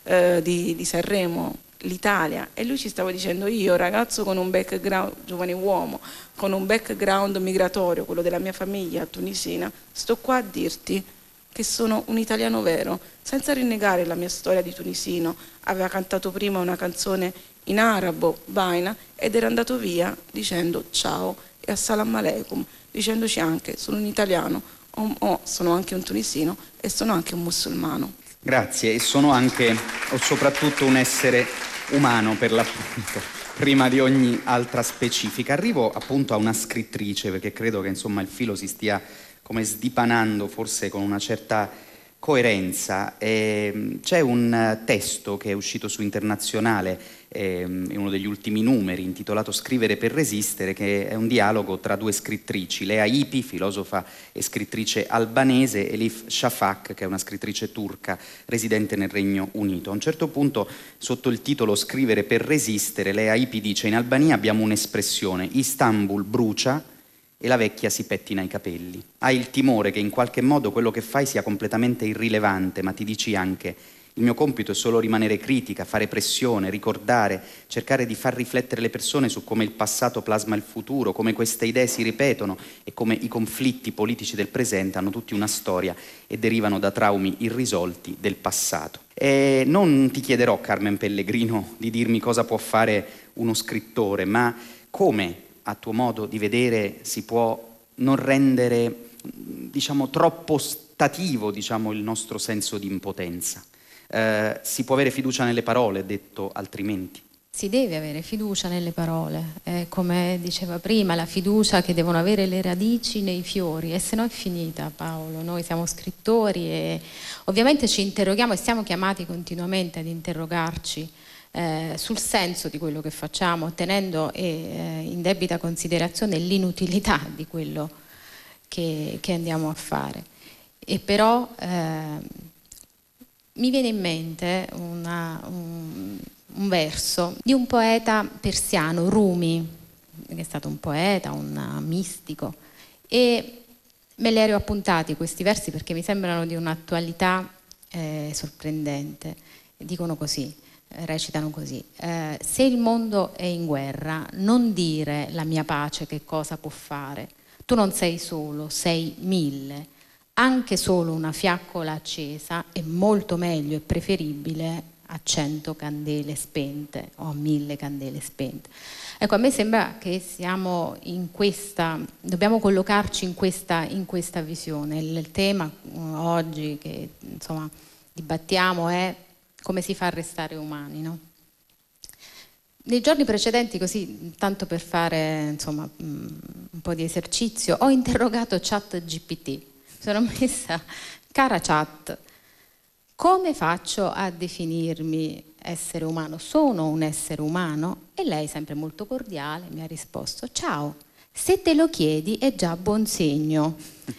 di Sanremo, l'Italia, e lui ci stava dicendo: io, ragazzo con un background, giovane uomo con un background migratorio, quello della mia famiglia tunisina, sto qua a dirti che sono un italiano vero, senza rinnegare la mia storia di tunisino. Aveva cantato prima una canzone in arabo, Baina, ed era andato via dicendo ciao e assalamu alaikum, dicendoci anche: sono un italiano, sono anche un tunisino e sono anche un musulmano. Grazie, e sono anche, o soprattutto, un essere umano, per l'appunto, prima di ogni altra specifica. Arrivo appunto a una scrittrice, perché credo che insomma il filo si stia come sdipanando, forse con una certa coerenza. C'è un testo che è uscito su Internazionale in uno degli ultimi numeri, intitolato Scrivere per resistere, che è un dialogo tra due scrittrici, Lea Ypi, filosofa e scrittrice albanese, e Elif Shafak, che è una scrittrice turca residente nel Regno Unito. A un certo punto, sotto il titolo Scrivere per resistere, Lea Ypi dice: in Albania abbiamo un'espressione, Istanbul brucia e la vecchia si pettina i capelli. Hai il timore che in qualche modo quello che fai sia completamente irrilevante, ma ti dici anche: il mio compito è solo rimanere critica, fare pressione, ricordare, cercare di far riflettere le persone su come il passato plasma il futuro, come queste idee si ripetono e come i conflitti politici del presente hanno tutti una storia e derivano da traumi irrisolti del passato. E non ti chiederò, Carmen Pellegrino, di dirmi cosa può fare uno scrittore, ma come, a tuo modo di vedere, si può non rendere, diciamo, troppo stativo, diciamo, il nostro senso di impotenza. Si può avere fiducia nelle parole, detto altrimenti. Si deve avere fiducia nelle parole, come diceva prima, la fiducia che devono avere le radici nei fiori, e se no è finita, Paolo. Noi siamo scrittori e ovviamente ci interroghiamo e siamo chiamati continuamente ad interrogarci sul senso di quello che facciamo, tenendo in debita considerazione l'inutilità di quello che andiamo a fare. E però mi viene in mente un verso di un poeta persiano, Rumi, che è stato un poeta, un mistico, e me li ero appuntati questi versi perché mi sembrano di un'attualità sorprendente. Dicono così, recitano così: se il mondo è in guerra, non dire la mia pace che cosa può fare. Tu non sei solo, sei 1000. Anche solo una fiaccola accesa è molto meglio e preferibile a 100 candele spente o a 1000 candele spente. Ecco, a me sembra che siamo in questa, dobbiamo collocarci in questa visione. Il tema oggi che insomma dibattiamo è come si fa a restare umani, no? Nei giorni precedenti, così tanto per fare insomma un po' di esercizio, ho interrogato ChatGPT. Sono messa: cara chat, come faccio a definirmi essere umano? Sono un essere umano? E lei, sempre molto cordiale, mi ha risposto: ciao, se te lo chiedi è già buon segno.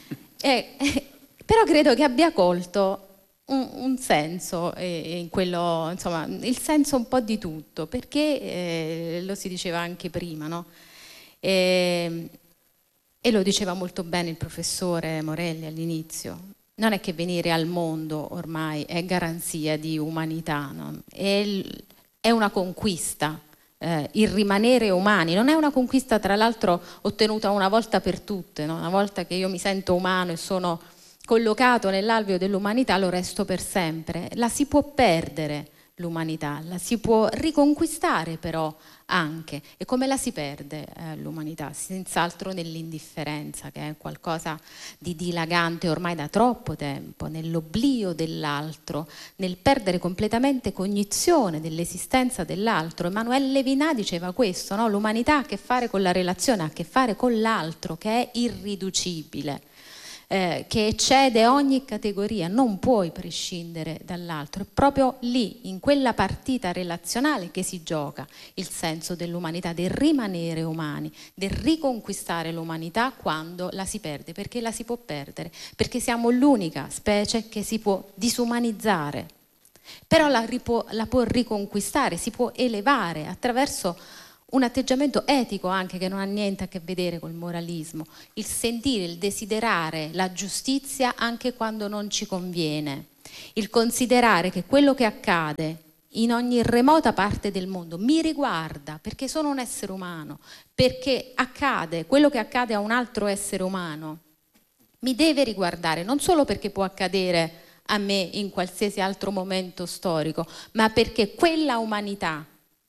Però credo che abbia colto un senso in quello, insomma, il senso un po' di tutto, perché lo si diceva anche prima, no? E lo diceva molto bene il professore Morelli all'inizio: non è che venire al mondo ormai è garanzia di umanità, no? È una conquista, il rimanere umani, non è una conquista tra l'altro ottenuta una volta per tutte, no? Una volta che io mi sento umano e sono collocato nell'alveo dell'umanità, lo resto per sempre. La si può perdere l'umanità, la si può riconquistare però anche. E come la si perde l'umanità? Senz'altro nell'indifferenza, che è qualcosa di dilagante ormai da troppo tempo, nell'oblio dell'altro, nel perdere completamente cognizione dell'esistenza dell'altro. Emanuele Levinas diceva questo, no? L'umanità ha a che fare con la relazione, ha a che fare con l'altro, che è irriducibile, che eccede ogni categoria, non puoi prescindere dall'altro. È proprio lì, in quella partita relazionale, che si gioca il senso dell'umanità, del rimanere umani, del riconquistare l'umanità quando la si perde, perché la si può perdere, perché siamo l'unica specie che si può disumanizzare, però la può riconquistare, si può elevare attraverso un atteggiamento etico anche, che non ha niente a che vedere col moralismo, il sentire, il desiderare la giustizia anche quando non ci conviene, Il considerare che quello che accade in ogni remota parte del mondo mi riguarda, perché sono un essere umano, perché accade, quello che accade a un altro essere umano mi deve riguardare, non solo perché può accadere a me in qualsiasi altro momento storico, ma perché quella umanità,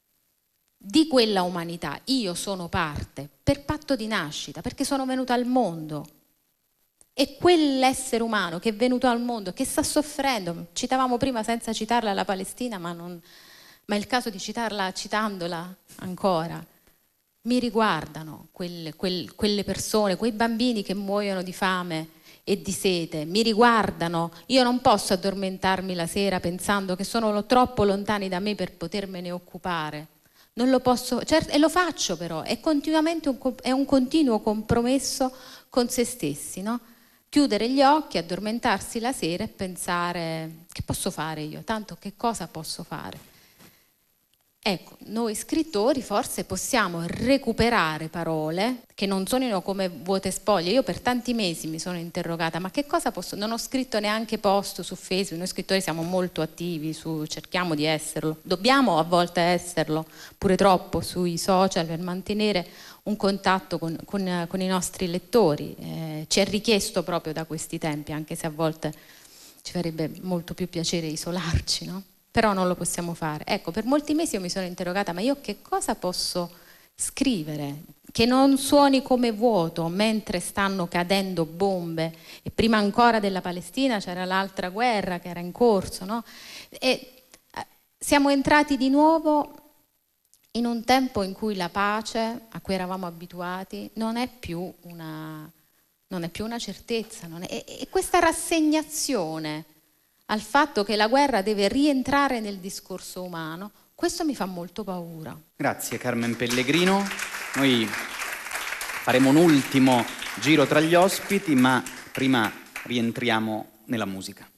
di quella umanità io sono parte per patto di nascita, perché sono venuta al mondo. E quell'essere umano che è venuto al mondo, che sta soffrendo, citavamo prima senza citarla la Palestina, ma è il caso di citarla citandola ancora, mi riguardano quelle persone, quei bambini che muoiono di fame e di sete, mi riguardano. Io non posso addormentarmi la sera pensando che sono troppo lontani da me per potermene occupare. Non lo posso, certo, e lo faccio però, è continuamente è un continuo compromesso con se stessi, no? Chiudere gli occhi, addormentarsi la sera e pensare: che posso fare io? Tanto che cosa posso fare? Ecco, noi scrittori forse possiamo recuperare parole che non suonino come vuote spoglie. Io per tanti mesi mi sono interrogata: ma che cosa posso? Non ho scritto neanche post su Facebook, noi scrittori siamo molto attivi, cerchiamo di esserlo, dobbiamo a volte esserlo, pure troppo, sui social per mantenere un contatto con i nostri lettori. Ci è richiesto proprio da questi tempi, anche se a volte ci farebbe molto più piacere isolarci, no? Però non lo possiamo fare. Ecco, per molti mesi io mi sono interrogata: ma io che cosa posso scrivere che non suoni come vuoto mentre stanno cadendo bombe? E prima ancora della Palestina c'era l'altra guerra che era in corso, no? E siamo entrati di nuovo in un tempo in cui la pace a cui eravamo abituati non è più una certezza, e questa rassegnazione al fatto che la guerra deve rientrare nel discorso umano, questo mi fa molto paura. Grazie Carmen Pellegrino. Noi faremo un ultimo giro tra gli ospiti, ma prima rientriamo nella musica.